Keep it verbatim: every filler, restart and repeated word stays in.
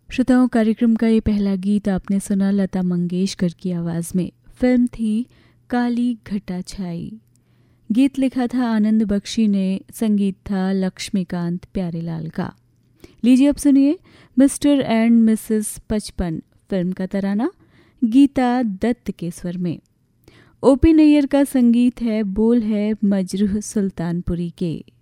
श्रोताओं, कार्यक्रम का ये पहला गीत आपने सुना लता मंगेशकर की आवाज़ में। फिल्म थी काली घटा छाई। गीत लिखा था आनंद बख्शी ने, संगीत था लक्ष्मीकांत प्यारेलाल का। लीजिए अब सुनिए मिस्टर एंड मिसेस पचपन फिल्म का तराना गीता दत्त के स्वर में। ओपी नैयर का संगीत है, बोल है मजरूह सुल्तानपुरी के।